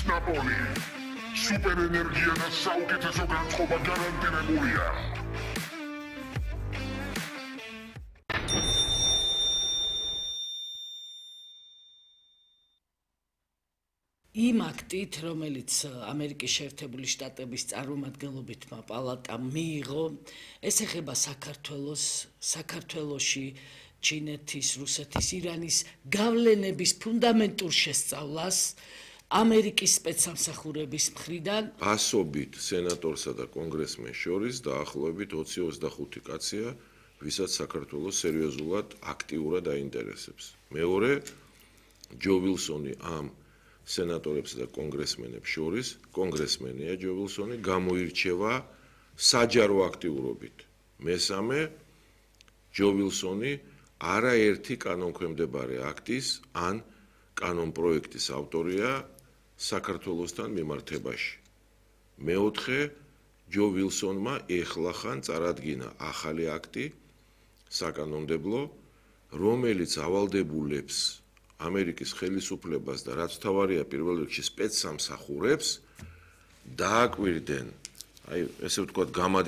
ნაპოლი. სუპერენერგია და საუკეთესო განწყობა გარანტირებულია. იმ აქტით, რომელიც ამერიკის შეერთებული შტატების წარმომადგენლობითმა პალატამ მიიღო, ეს ეხება საქართველოში ჩინეთის, რუსეთის, ირანის გავლენების ფუნდამენტურ შესწავლას ამერიკის სპეცსამსახურების მხრიდან. ასობით სენატორსა და კონგრესმენს შორის დაახლოებით 20-25 კაცია, ვისაც საქართველოს სერიოზულად აქტიურად აინტერესებს. მეორე, ჯო ვილსონი ამ სენატორებს და კონგრესმენებს შორის, კონგრესმენია ჯო ვილსონი, გამოირჩევა საჯარო აქტიურობით. მესამე, ჯო ვილსონი არაერთი კანონქვემდებარე აქტის ან კანონპროექტის ავტორია საქართველოსთან მიმართებაში. მეოთხე, ჯო ვილსონმა ეხლახან წარადგინა ახალი აქტი საკანონმდებლო, რომელიც ავალდებულებს ამერიკის ხელისუფლებას და რაც თავარია პირველ რიგში სპეცსამსახურებს დააკვირდნენ, ესე ვთქვათ,